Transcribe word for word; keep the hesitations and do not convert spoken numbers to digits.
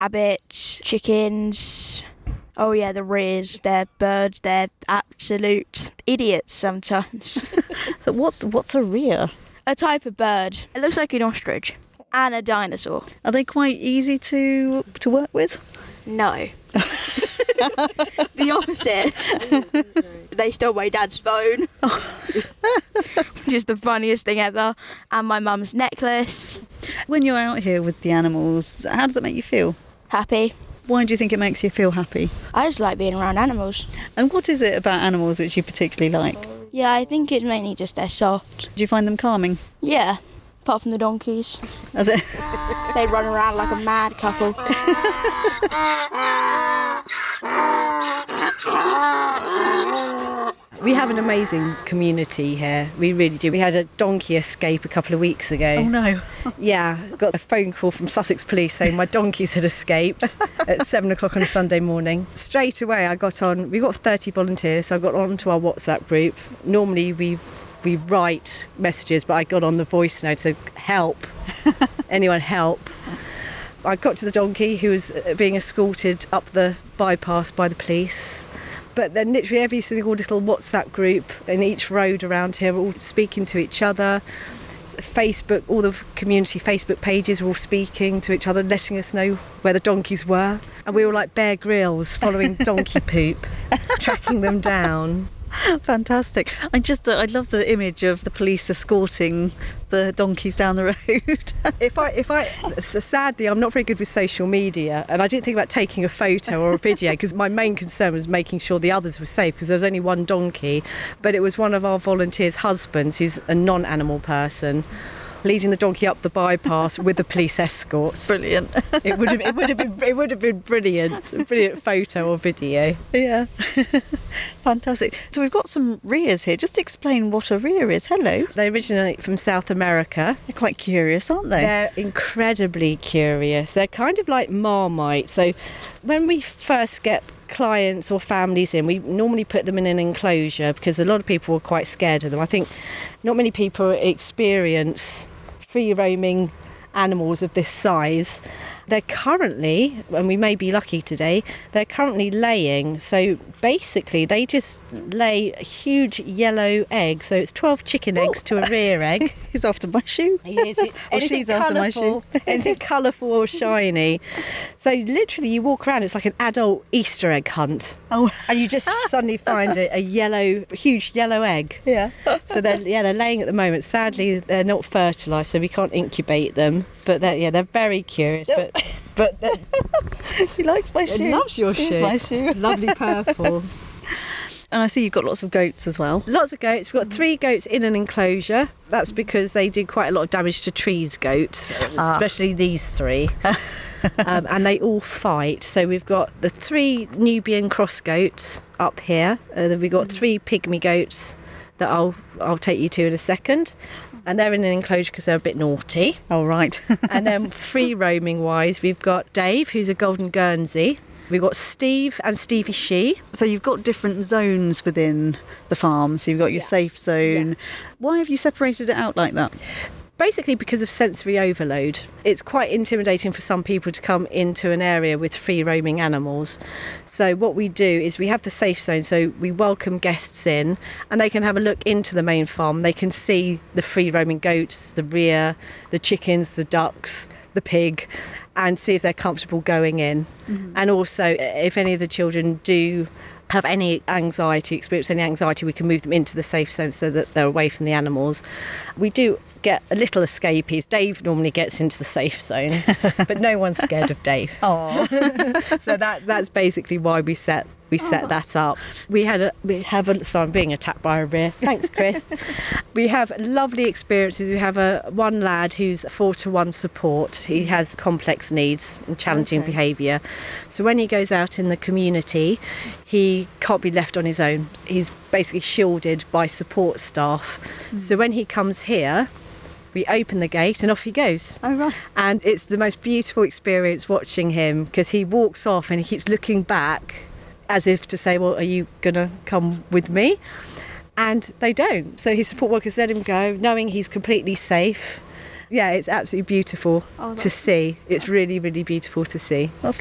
rabbits, chickens. Oh yeah, the rears, they're birds, they're absolute idiots sometimes. So what's what's a rear? A type of bird. It looks like an ostrich and a dinosaur. Are they quite easy to to work with? No. The opposite. They stole my dad's phone, which is the funniest thing ever, and my mum's necklace. When you're out here with the animals, how does that make you feel? Happy. Why do you think it makes you feel happy? I just like being around animals. And what is it about animals which you particularly like? Yeah, I think it's mainly just they're soft. Do you find them calming? Yeah, apart from the donkeys. Are they... They run around like a mad couple. We have an amazing community here. We really do. We had a donkey escape a couple of weeks ago. Oh no. Yeah, got a phone call from Sussex Police saying my donkeys had escaped at seven o'clock on a Sunday morning. Straight away I got on, we got thirty volunteers, so I got on to our WhatsApp group. Normally we we write messages, but I got on the voice note, so help, anyone help. I got to the donkey who was being escorted up the bypass by the police. But then literally every single little WhatsApp group in each road around here were all speaking to each other. Facebook, all the community Facebook pages were all speaking to each other, letting us know where the donkeys were. And we were like Bear Grylls following donkey poop, tracking them down. Fantastic. I just, uh, I love the image of the police escorting the donkeys down the road. if I, if I, so sadly, I'm not very good with social media, and I didn't think about taking a photo or a video because my main concern was making sure the others were safe because there was only one donkey, but it was one of our volunteers' husbands who's a non-animal person, leading the donkey up the bypass with a police escort. Brilliant. It would have, it would have been, it would have been brilliant, a brilliant photo or video. Yeah. Fantastic. So we've got some rears here. Just explain what a rear is. Hello. They originate from South America. They're quite curious, aren't they? They're incredibly curious. They're kind of like Marmite. So when we first get clients or families in, we normally put them in an enclosure because a lot of people are quite scared of them. I think not many people experience free roaming animals of this size. They're currently, and we may be lucky today, they're currently laying. So basically they just lay a huge yellow egg. So it's twelve chicken eggs Ooh. to a rear egg. He's after my shoe. He is. Or she's after my shoe. Anything colourful or shiny. So literally you walk around, it's like an adult Easter egg hunt. Oh. And you just suddenly find a, a yellow, a huge yellow egg. Yeah. So they're, yeah, they're laying at the moment. Sadly, they're not fertilised, so we can't incubate them. But they're, yeah, they're very curious. But but She likes my shoe. loves your She's shoe. my shoe. Lovely purple. And I see you've got lots of goats as well. Lots of goats. We've got three goats in an enclosure. That's because they do quite a lot of damage to trees, goats, Ah. especially these three. um, and they all fight. So we've got the three Nubian cross goats up here. Uh, then we've got three pygmy goats that I'll I'll take you to in a second. And they're in an enclosure because they're a bit naughty. Oh, right. And then free roaming wise, we've got Dave, who's a golden Guernsey. We've got Steve and Stevie She. So you've got different zones within the farm. So you've got your Yeah. safe zone. Yeah. Why have you separated it out like that? Basically because of sensory overload. It's quite intimidating for some people to come into an area with free roaming animals. So what we do is we have the safe zone, so we welcome guests in and they can have a look into the main farm. They can see the free roaming goats, the rear, the chickens, the ducks, the pig, and see if they're comfortable going in. Mm-hmm. And also if any of the children do have any anxiety, experience any anxiety, we can move them into the safe zone so that they're away from the animals. We do get a little escapees. Dave normally gets into the safe zone, but no one's scared of Dave. Oh. So that that's basically why we set we set that up. We had a we have a so I'm being attacked by a rear. Thanks, Chris. We have lovely experiences. We have a one lad who's four to one support. He has complex needs and challenging Okay. behaviour. So when he goes out in the community, he can't be left on his own. He's basically shielded by support staff. Mm. So when he comes here, we open the gate and off he goes. Oh, right. And it's the most beautiful experience watching him because he walks off and he keeps looking back as if to say, well, are you going to come with me? And they don't. So his support workers let him go, knowing he's completely safe. Yeah, it's absolutely beautiful Oh, to that's- see. It's really, really beautiful to see. That's